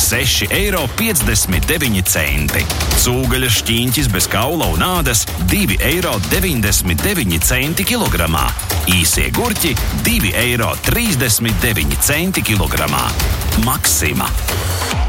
6,59 eiro. Cūgaļas šķiņķis bez kaula un ādas 2,99 eiro kilogramā. Īsie gurķi 2,39 eiro kilogramā. Maksima.